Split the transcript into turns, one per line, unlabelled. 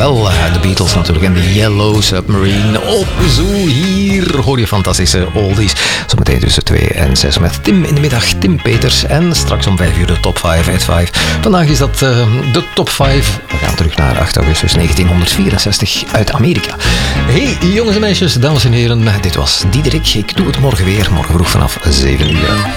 Wel, de Beatles natuurlijk en de Yellow Submarine. Op Zoo, hier hoor je fantastische oldies. Zometeen tussen 2 en 6 met Tim in de middag, Tim Peters. En straks om 5 uur de top 5 at 5. Vandaag is dat de top 5. We gaan terug naar 8 augustus 1964 uit Amerika. Hey jongens en meisjes, dames en heren, dit was Diederik. Ik doe het morgen weer, morgen vroeg vanaf 7 uur.